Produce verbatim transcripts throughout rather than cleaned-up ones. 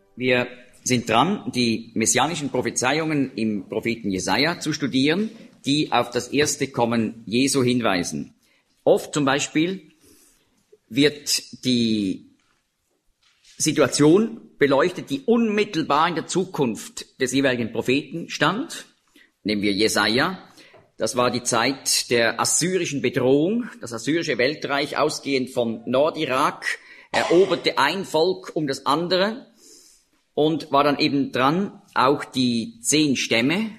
Wir sind dran, die messianischen Prophezeiungen im Propheten Jesaja zu studieren, die auf das erste Kommen Jesu hinweisen. Oft zum Beispiel wird die Situation beleuchtet, die unmittelbar in der Zukunft des jeweiligen Propheten stand. Nehmen wir Jesaja. Das war die Zeit der assyrischen Bedrohung. Das assyrische Weltreich, ausgehend von Nordirak, eroberte ein Volk um das andere und war dann eben dran, auch die zehn Stämme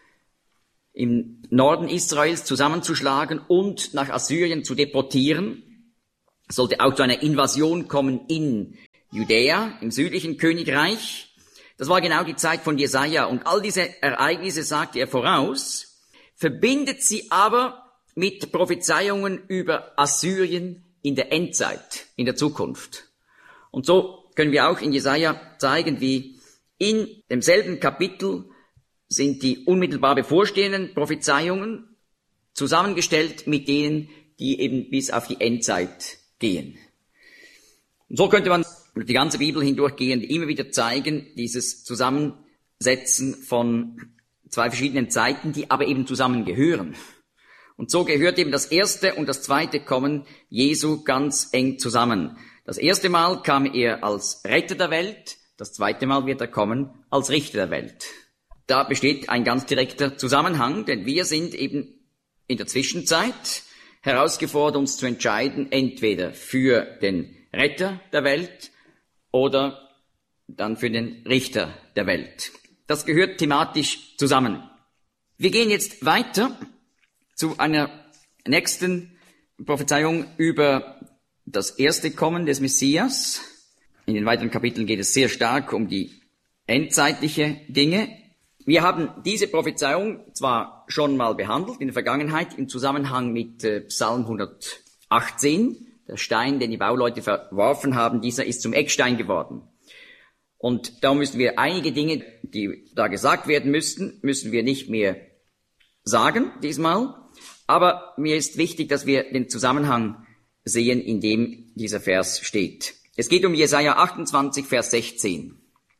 im Norden Israels zusammenzuschlagen und nach Assyrien zu deportieren. Es sollte auch zu einer Invasion kommen in Judäa, im südlichen Königreich. Das war genau die Zeit von Jesaja. Und all diese Ereignisse sagte er voraus, verbindet sie aber mit Prophezeiungen über Assyrien in der Endzeit, in der Zukunft. Und so können wir auch in Jesaja zeigen, wie in demselben Kapitel sind die unmittelbar bevorstehenden Prophezeiungen zusammengestellt mit denen, die eben bis auf die Endzeit gehen. Und so könnte man die ganze Bibel hindurchgehend immer wieder zeigen, dieses Zusammensetzen von zwei verschiedenen Zeiten, die aber eben zusammengehören. Und so gehört eben das erste und das zweite Kommen Jesu ganz eng zusammen. Das erste Mal kam er als Retter der Welt, das zweite Mal wird er kommen als Richter der Welt. Da besteht ein ganz direkter Zusammenhang, denn wir sind eben in der Zwischenzeit herausgefordert, uns zu entscheiden, entweder für den Retter der Welt oder dann für den Richter der Welt. Das gehört thematisch zusammen. Wir gehen jetzt weiter zu einer nächsten Prophezeiung über das erste Kommen des Messias. In den weiteren Kapiteln geht es sehr stark um die endzeitliche Dinge. Wir haben diese Prophezeiung zwar schon mal behandelt in der Vergangenheit im Zusammenhang mit äh, Psalm hundertachtzehn. Der Stein, den die Bauleute verworfen haben, dieser ist zum Eckstein geworden. Und da müssen wir einige Dinge, die da gesagt werden müssten, müssen wir nicht mehr sagen diesmal. Aber mir ist wichtig, dass wir den Zusammenhang sehen, in dem dieser Vers steht. Es geht um Jesaja achtundzwanzig, Vers sechzehn.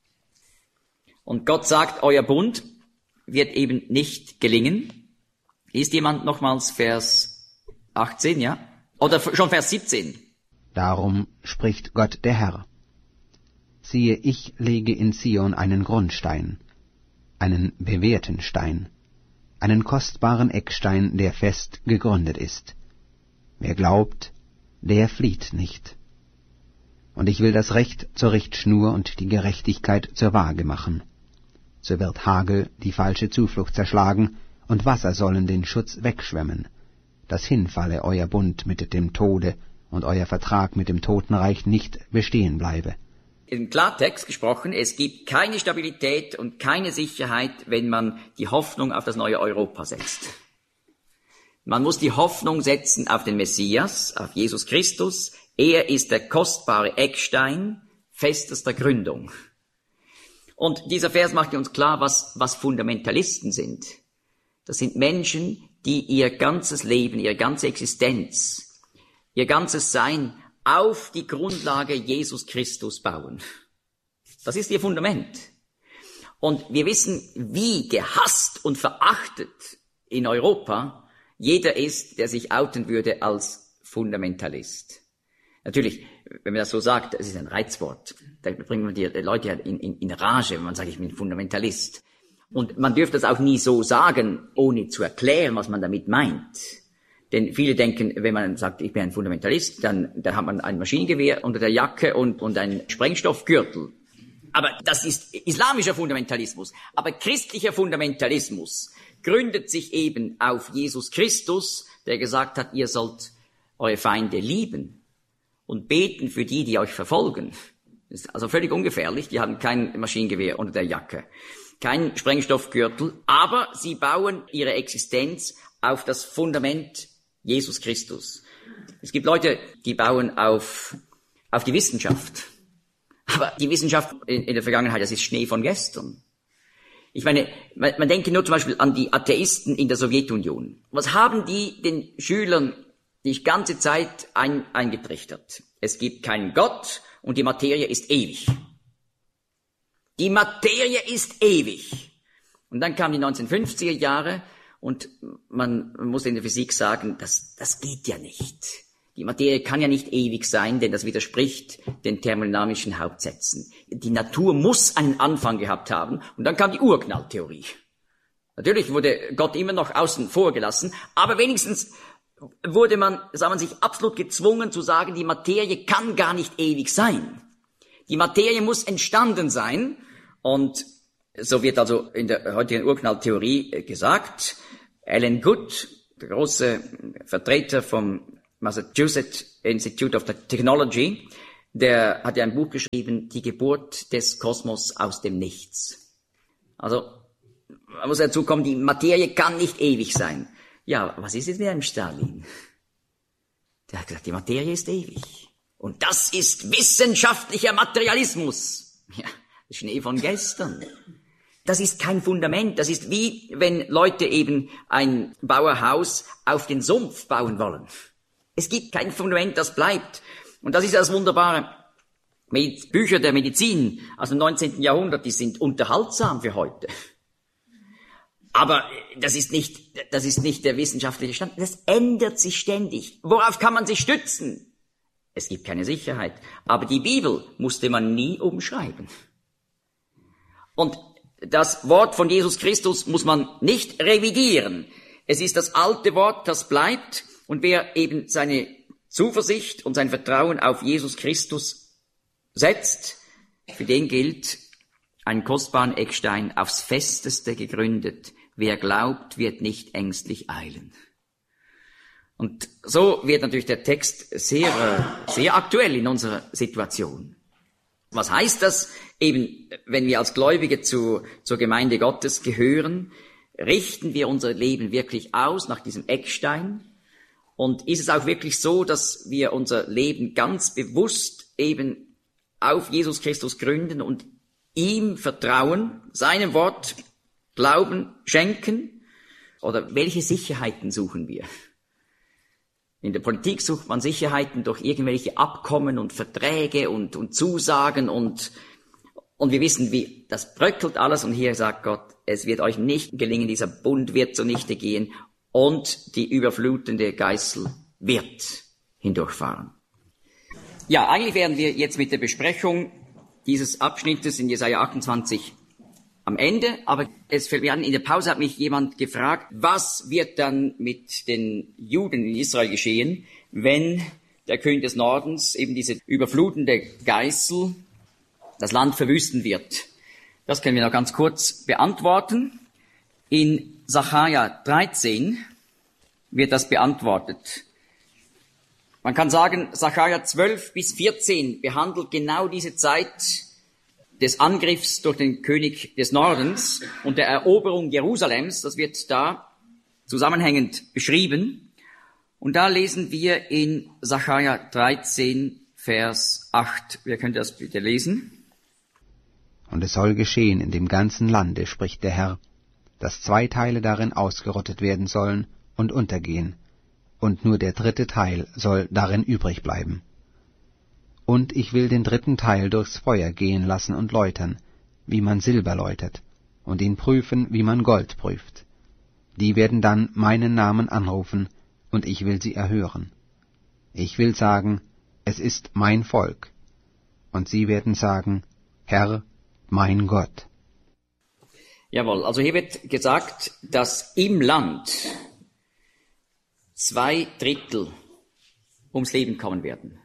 Und Gott sagt, euer Bund wird eben nicht gelingen. Liest jemand nochmals Vers achtzehn, ja? Oder schon Vers siebzehn. Darum spricht Gott der Herr. Siehe, ich lege in Zion einen Grundstein, einen bewährten Stein, einen kostbaren Eckstein, der fest gegründet ist. Wer glaubt, der flieht nicht. Und ich will das Recht zur Richtschnur und die Gerechtigkeit zur Waage machen. So wird Hagel die falsche Zuflucht zerschlagen, und Wasser sollen den Schutz wegschwemmen, dass hinfalle euer Bund mit dem Tode und euer Vertrag mit dem Totenreich nicht bestehen bleibe. Im Klartext gesprochen, es gibt keine Stabilität und keine Sicherheit, wenn man die Hoffnung auf das neue Europa setzt. Man muss die Hoffnung setzen auf den Messias, auf Jesus Christus. Er ist der kostbare Eckstein festester Gründung. Und dieser Vers macht uns klar, was, was Fundamentalisten sind. Das sind Menschen, die ihr ganzes Leben, ihre ganze Existenz, ihr ganzes Sein auf die Grundlage Jesus Christus bauen. Das ist ihr Fundament. Und wir wissen, wie gehasst und verachtet in Europa jeder ist, der sich outen würde als Fundamentalist. Natürlich, wenn man das so sagt, das ist ein Reizwort. Da bringt man die Leute in, in, in Rage, wenn man sagt, ich bin Fundamentalist. Und man dürfte das auch nie so sagen, ohne zu erklären, was man damit meint. Denn viele denken, wenn man sagt, ich bin ein Fundamentalist, dann, dann hat man ein Maschinengewehr unter der Jacke und, und einen Sprengstoffgürtel. Aber das ist islamischer Fundamentalismus. Aber christlicher Fundamentalismus gründet sich eben auf Jesus Christus, der gesagt hat, ihr sollt eure Feinde lieben und beten für die, die euch verfolgen. Das ist also völlig ungefährlich. Die haben kein Maschinengewehr unter der Jacke, kein Sprengstoffgürtel, aber sie bauen ihre Existenz auf das Fundament Jesus Christus. Es gibt Leute, die bauen auf, auf die Wissenschaft. Aber die Wissenschaft in, in der Vergangenheit, das ist Schnee von gestern. Ich meine, man, man denke nur zum Beispiel an die Atheisten in der Sowjetunion. Was haben die den Schülern die ganze Zeit ein, eingetrichtert? Es gibt keinen Gott und die Materie ist ewig. Die Materie ist ewig. Und dann kamen die neunzehnhundertfünfziger Jahre und man muss in der Physik sagen, das, das geht ja nicht. Die Materie kann ja nicht ewig sein, denn das widerspricht den thermodynamischen Hauptsätzen. Die Natur muss einen Anfang gehabt haben und dann kam die Urknalltheorie. Natürlich wurde Gott immer noch außen vor gelassen, aber wenigstens wurde man, sah man sich absolut gezwungen zu sagen, die Materie kann gar nicht ewig sein. Die Materie muss entstanden sein und so wird also in der heutigen Urknalltheorie gesagt. Alan Guth, der große Vertreter vom Massachusetts Institute of Technology, der hat ja ein Buch geschrieben, Die Geburt des Kosmos aus dem Nichts. Also, man muss dazu kommen, die Materie kann nicht ewig sein. Ja, was ist jetzt mit einem Stalin? Der hat gesagt, die Materie ist ewig. Und das ist wissenschaftlicher Materialismus. Ja, das ist Schnee von gestern. Das ist kein Fundament. Das ist wie, wenn Leute eben ein Bauerhaus auf den Sumpf bauen wollen. Es gibt kein Fundament, das bleibt. Und das ist das Wunderbare. Bücher der Medizin aus dem neunzehnten Jahrhundert, die sind unterhaltsam für heute. Aber das ist nicht, das ist nicht der wissenschaftliche Stand. Das ändert sich ständig. Worauf kann man sich stützen? Es gibt keine Sicherheit. Aber die Bibel musste man nie umschreiben. Und das Wort von Jesus Christus muss man nicht revidieren. Es ist das alte Wort, das bleibt. Und wer eben seine Zuversicht und sein Vertrauen auf Jesus Christus setzt, für den gilt, einen kostbaren Eckstein aufs Festeste gegründet. Wer glaubt, wird nicht ängstlich eilen. Und so wird natürlich der Text sehr, sehr aktuell in unserer Situation. Was heißt das eben, wenn wir als Gläubige zu, zur Gemeinde Gottes gehören? Richten wir unser Leben wirklich aus nach diesem Eckstein? Und ist es auch wirklich so, dass wir unser Leben ganz bewusst eben auf Jesus Christus gründen und ihm vertrauen, seinem Wort Glauben schenken? Oder welche Sicherheiten suchen wir? In der Politik sucht man Sicherheiten durch irgendwelche Abkommen und Verträge und, und Zusagen und, und wir wissen, wie, das bröckelt alles und hier sagt Gott, es wird euch nicht gelingen, dieser Bund wird zunichte gehen und die überflutende Geißel wird hindurchfahren. Ja, eigentlich wären wir jetzt mit der Besprechung dieses Abschnittes in Jesaja achtundzwanzig am Ende, aber es fällt mir an, in der Pause hat mich jemand gefragt, was wird dann mit den Juden in Israel geschehen, wenn der König des Nordens, eben diese überflutende Geißel, das Land verwüsten wird. Das können wir noch ganz kurz beantworten. In Sacharja dreizehn wird das beantwortet. Man kann sagen, Sacharja zwölf bis vierzehn behandelt genau diese Zeit des Angriffs durch den König des Nordens und der Eroberung Jerusalems. Das wird da zusammenhängend beschrieben. Und da lesen wir in Sacharja dreizehn, Vers acht. Wer könnte das bitte lesen? Und es soll geschehen in dem ganzen Lande, spricht der Herr, dass zwei Teile darin ausgerottet werden sollen und untergehen, und nur der dritte Teil soll darin übrig bleiben. Und ich will den dritten Teil durchs Feuer gehen lassen und läutern, wie man Silber läutert, und ihn prüfen, wie man Gold prüft. Die werden dann meinen Namen anrufen, und ich will sie erhören. Ich will sagen, es ist mein Volk. Und sie werden sagen, Herr, mein Gott. Jawohl, also hier wird gesagt, dass im Land zwei Drittel ums Leben kommen werden.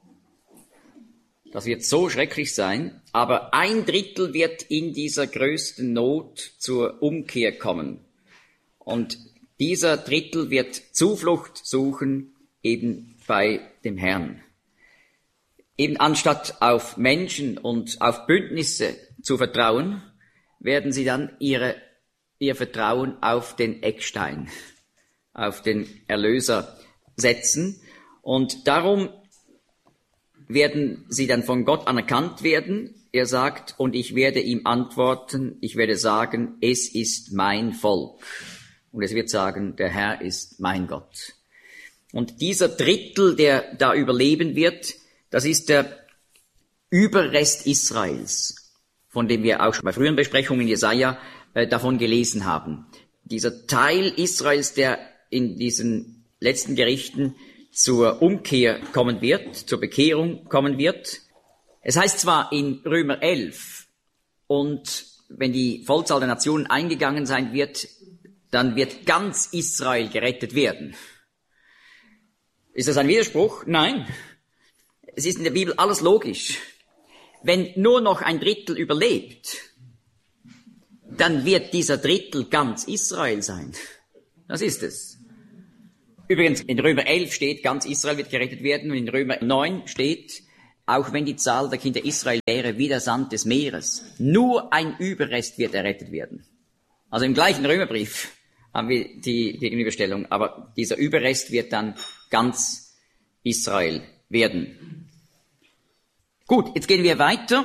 Das wird so schrecklich sein, aber ein Drittel wird in dieser größten Not zur Umkehr kommen. Und dieser Drittel wird Zuflucht suchen eben bei dem Herrn. Eben anstatt auf Menschen und auf Bündnisse zu vertrauen, werden sie dann ihre, ihr Vertrauen auf den Eckstein, auf den Erlöser setzen. Und darum werden sie dann von Gott anerkannt werden. Er sagt, und ich werde ihm antworten, ich werde sagen, es ist mein Volk. Und es wird sagen, der Herr ist mein Gott. Und dieser Drittel, der da überleben wird, das ist der Überrest Israels. von dem wir auch schon bei früheren Besprechungen in Jesaja äh, davon gelesen haben. Dieser Teil Israels, der in diesen letzten Gerichten zur Umkehr kommen wird, zur Bekehrung kommen wird. Es heißt zwar in Römer elf, und wenn die Vollzahl der Nationen eingegangen sein wird, dann wird ganz Israel gerettet werden. Ist das ein Widerspruch? Nein. Es ist in der Bibel alles logisch. Wenn nur noch ein Drittel überlebt, dann wird dieser Drittel ganz Israel sein. Das ist es. Übrigens, in Römer elf steht, ganz Israel wird gerettet werden, und in Römer neun steht, auch wenn die Zahl der Kinder Israel wäre wie der Sand des Meeres, nur ein Überrest wird errettet werden. Also im gleichen Römerbrief haben wir die Gegenüberstellung, aber dieser Überrest wird dann ganz Israel werden. Gut, jetzt gehen wir weiter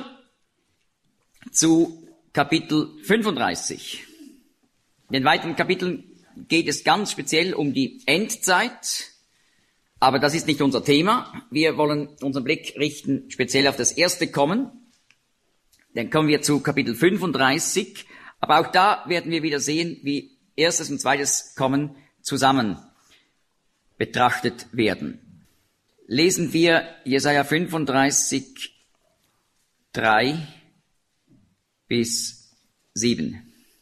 zu Kapitel fünfunddreißig. In den weiteren Kapiteln geht es ganz speziell um die Endzeit, aber das ist nicht unser Thema. Wir wollen unseren Blick richten speziell auf das erste Kommen. Dann kommen wir zu Kapitel fünfunddreißig, aber auch da werden wir wieder sehen, wie erstes und zweites Kommen zusammen betrachtet werden. Lesen wir Jesaja fünfunddreißig, drei bis sieben.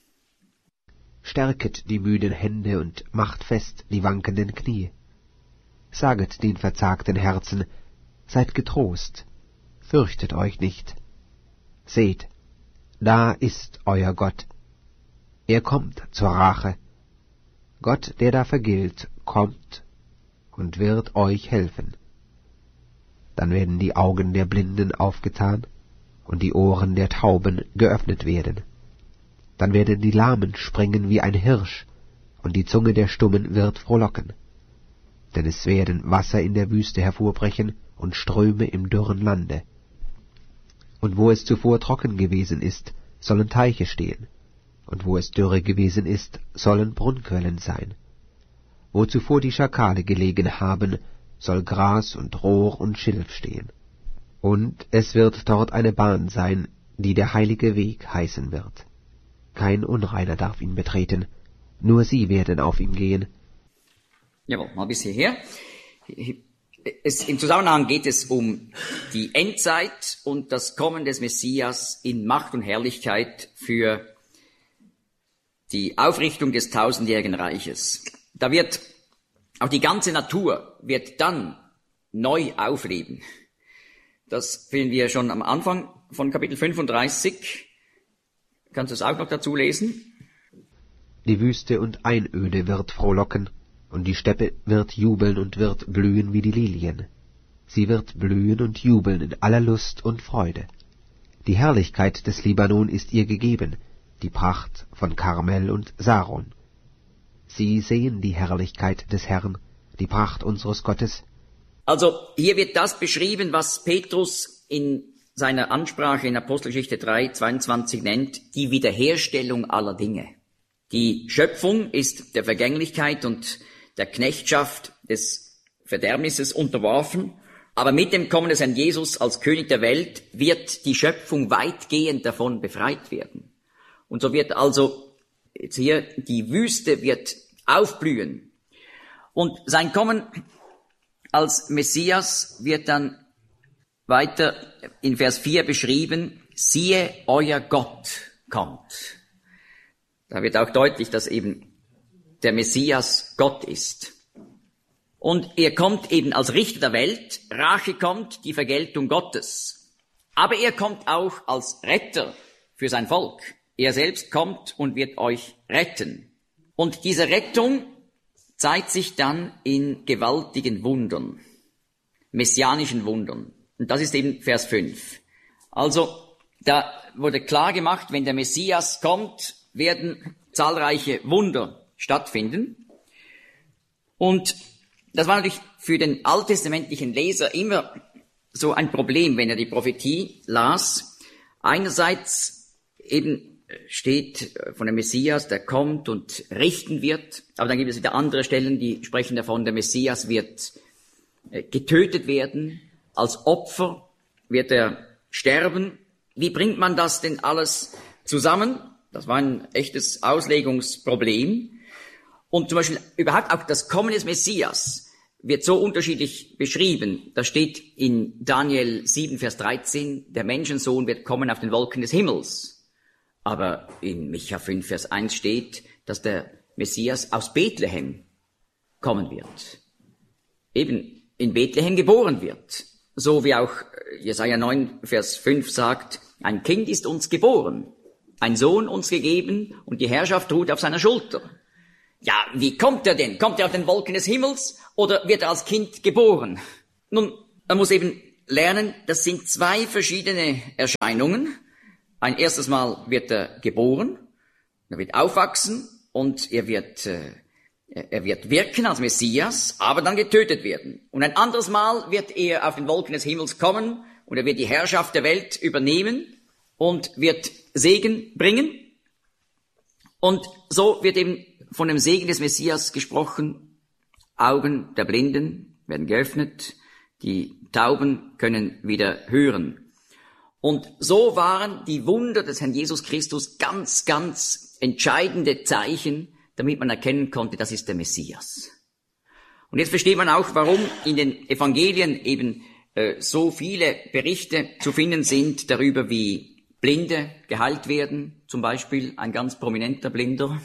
Stärket die müden Hände und macht fest die wankenden Knie. Saget den verzagten Herzen, seid getrost, fürchtet euch nicht. Seht, da ist euer Gott. Er kommt zur Rache. Gott, der da vergilt, kommt und wird euch helfen. Dann werden die Augen der Blinden aufgetan und die Ohren der Tauben geöffnet werden. Dann werden die Lahmen springen wie ein Hirsch, und die Zunge der Stummen wird frohlocken. Denn es werden Wasser in der Wüste hervorbrechen und Ströme im dürren Lande. Und wo es zuvor trocken gewesen ist, sollen Teiche stehen, und wo es dürre gewesen ist, sollen Brunnquellen sein. Wo zuvor die Schakale gelegen haben, soll Gras und Rohr und Schilf stehen. Und es wird dort eine Bahn sein, die der heilige Weg heißen wird. Kein Unreiner darf ihn betreten, nur sie werden auf ihm gehen. Jawohl, mal bis hierher. Es, im Zusammenhang geht es um die Endzeit und das Kommen des Messias in Macht und Herrlichkeit für die Aufrichtung des tausendjährigen Reiches. Da wird auch die ganze Natur wird dann neu aufleben. Das finden wir schon am Anfang von Kapitel fünfunddreißig. Kannst du es auch noch dazu lesen? Die Wüste und Einöde wird frohlocken, und die Steppe wird jubeln und wird blühen wie die Lilien. Sie wird blühen und jubeln in aller Lust und Freude. Die Herrlichkeit des Libanon ist ihr gegeben, die Pracht von Karmel und Saron. Sie sehen die Herrlichkeit des Herrn, die Pracht unseres Gottes. Also hier wird das beschrieben, was Petrus in seiner Ansprache in Apostelgeschichte drei, zweiundzwanzig nennt, die Wiederherstellung aller Dinge. Die Schöpfung ist der Vergänglichkeit und der Knechtschaft des Verderbnisses unterworfen, aber mit dem Kommen des Herrn Jesus als König der Welt wird die Schöpfung weitgehend davon befreit werden. Und so wird also jetzt hier die Wüste wird aufblühen. Und sein Kommen als Messias wird dann weiter in Vers vier beschrieben, siehe, euer Gott kommt. Da wird auch deutlich, dass eben der Messias Gott ist. Und er kommt eben als Richter der Welt, Rache kommt, die Vergeltung Gottes. Aber er kommt auch als Retter für sein Volk. Er selbst kommt und wird euch retten. Und diese Rettung zeigt sich dann in gewaltigen Wundern, messianischen Wundern. Und das ist eben Vers fünf. Also, da wurde klar gemacht, wenn der Messias kommt, werden zahlreiche Wunder stattfinden. Und das war natürlich für den alttestamentlichen Leser immer so ein Problem, wenn er die Prophetie las. Einerseits eben steht von dem Messias, der kommt und richten wird, aber dann gibt es wieder andere Stellen, die sprechen davon, der Messias wird getötet werden, als Opfer wird er sterben wie bringt man das denn alles zusammen? Das war ein echtes Auslegungsproblem. Und zum Beispiel überhaupt auch das Kommen des Messias wird so unterschiedlich beschrieben. Da steht in Daniel sieben, Vers dreizehn, der Menschensohn wird kommen auf den Wolken des Himmels. Aber in Micha fünf, Vers eins steht, dass der Messias aus Bethlehem kommen wird. Eben in Bethlehem geboren wird. So wie auch Jesaja neun, Vers fünf sagt, ein Kind ist uns geboren, ein Sohn uns gegeben und die Herrschaft ruht auf seiner Schulter. Ja, wie kommt er denn? Kommt er auf den Wolken des Himmels oder wird er als Kind geboren? Nun, man muss eben lernen, das sind zwei verschiedene Erscheinungen. Ein erstes Mal wird er geboren, er wird aufwachsen und er wird, äh, er wird wirken als Messias, aber dann getötet werden. Und ein anderes Mal wird er auf den Wolken des Himmels kommen und er wird die Herrschaft der Welt übernehmen und wird Segen bringen. Und so wird eben von dem Segen des Messias gesprochen. Augen der Blinden werden geöffnet, die Tauben können wieder hören. Und so waren die Wunder des Herrn Jesus Christus ganz, ganz entscheidende Zeichen, damit man erkennen konnte, das ist der Messias. Und jetzt versteht man auch, warum in den Evangelien eben äh, so viele Berichte zu finden sind darüber, wie Blinde geheilt werden, zum Beispiel ein ganz prominenter Blinder,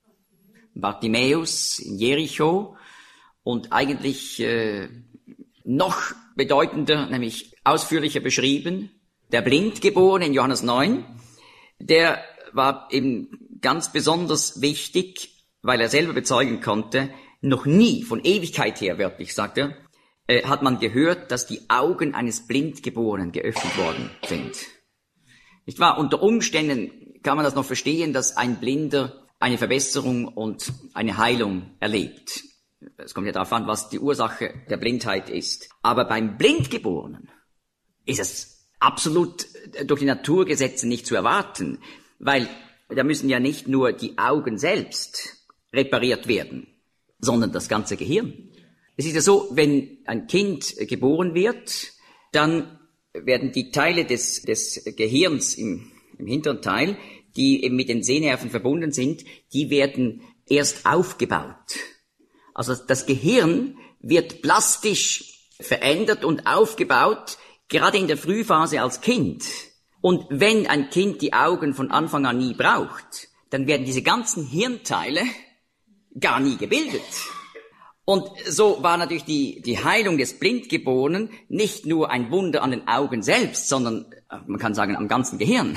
Bartimäus in Jericho, und eigentlich äh, noch bedeutender, nämlich ausführlicher beschrieben, der Blindgeborene in Johannes neun, der war eben ganz besonders wichtig, weil er selber bezeugen konnte, noch nie, von Ewigkeit her wörtlich sagt er, äh, hat man gehört, dass die Augen eines Blindgeborenen geöffnet worden sind. Nicht wahr? Unter Umständen kann man das noch verstehen, dass ein Blinder eine Verbesserung und eine Heilung erlebt. Es kommt ja darauf an, was die Ursache der Blindheit ist. Aber beim Blindgeborenen ist es absolut durch die Naturgesetze nicht zu erwarten, weil da müssen ja nicht nur die Augen selbst repariert werden, sondern das ganze Gehirn. Es ist ja so, wenn ein Kind geboren wird, dann werden die Teile des, des Gehirns im, im hinteren Teil, die eben mit den Sehnerven verbunden sind, die werden erst aufgebaut. Also das Gehirn wird plastisch verändert und aufgebaut, gerade in der Frühphase als Kind. Und wenn ein Kind die Augen von Anfang an nie braucht, dann werden diese ganzen Hirnteile gar nie gebildet. Und so war natürlich die, die Heilung des Blindgeborenen nicht nur ein Wunder an den Augen selbst, sondern man kann sagen am ganzen Gehirn.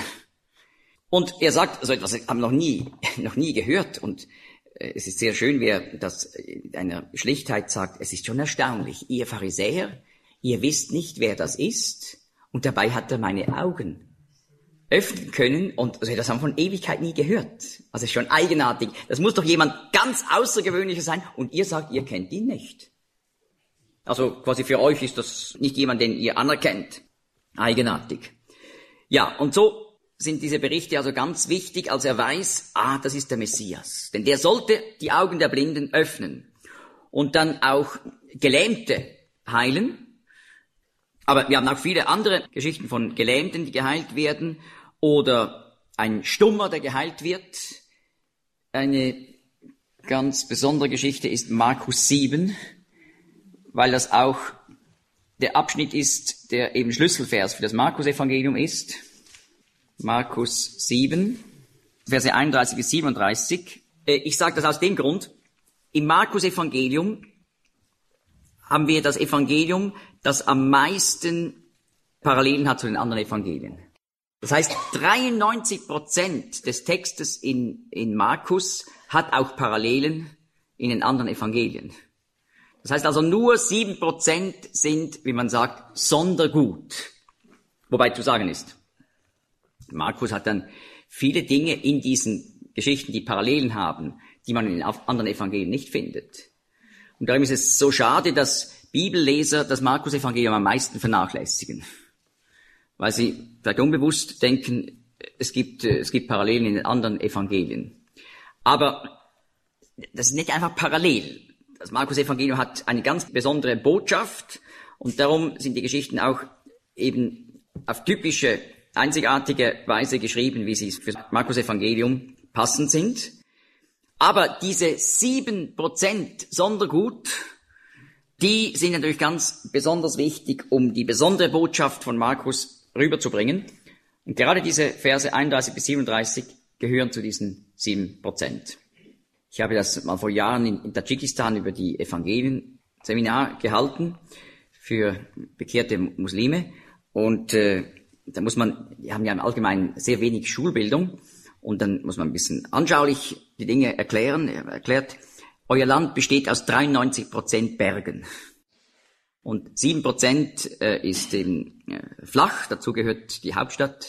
Und er sagt, so etwas haben wir noch nie, noch nie gehört. Und es ist sehr schön, wie er das in einer Schlichtheit sagt, es ist schon erstaunlich. Ihr Pharisäer, ihr wisst nicht, wer das ist. Und dabei hat er meine Augen öffnen können. Und also das haben wir von Ewigkeit nie gehört. Also es ist schon eigenartig. Das muss doch jemand ganz Außergewöhnlicher sein. Und ihr sagt, ihr kennt ihn nicht. Also quasi für euch ist das nicht jemand, den ihr anerkennt. Eigenartig. Ja, und so sind diese Berichte also ganz wichtig, als er weiß, ah, das ist der Messias. Denn der sollte die Augen der Blinden öffnen und dann auch Gelähmte heilen. Aber wir haben auch viele andere Geschichten von Gelähmten, die geheilt werden, oder ein Stummer, der geheilt wird. Eine ganz besondere Geschichte ist Markus sieben, weil das auch der Abschnitt ist, der eben Schlüsselvers für das Markus-Evangelium ist. Markus sieben, Verse einunddreißig bis siebenunddreißig. Ich sage das aus dem Grund, im Markus-Evangelium haben wir das Evangelium, das am meisten Parallelen hat zu den anderen Evangelien. Das heißt, dreiundneunzig Prozent des Textes in, in Markus hat auch Parallelen in den anderen Evangelien. Das heißt also, nur sieben Prozent sind, wie man sagt, sondergut. Wobei zu sagen ist, Markus hat dann viele Dinge in diesen Geschichten, die Parallelen haben, die man in den anderen Evangelien nicht findet. Und darum ist es so schade, dass Bibelleser das Markus-Evangelium am meisten vernachlässigen. Weil sie vielleicht unbewusst denken, es gibt, es gibt Parallelen in den anderen Evangelien. Aber das ist nicht einfach parallel. Das Markus-Evangelium hat eine ganz besondere Botschaft und darum sind die Geschichten auch eben auf typische einzigartige Weise geschrieben, wie sie für Markus Evangelium passend sind. Aber diese sieben Prozent Sondergut, die sind natürlich ganz besonders wichtig, um die besondere Botschaft von Markus rüberzubringen. Und gerade diese Verse einunddreißig bis siebenunddreißig gehören zu diesen sieben Prozent. Ich habe das mal vor Jahren in, in Tadschikistan über die Evangelien-Seminar gehalten für bekehrte Muslime. Und äh, da muss man, die haben ja im Allgemeinen sehr wenig Schulbildung. Und dann muss man ein bisschen anschaulich die Dinge erklären. Er erklärt, euer Land besteht aus dreiundneunzig Prozent Bergen. Und sieben Prozent äh, ist eben äh, flach. Dazu gehört die Hauptstadt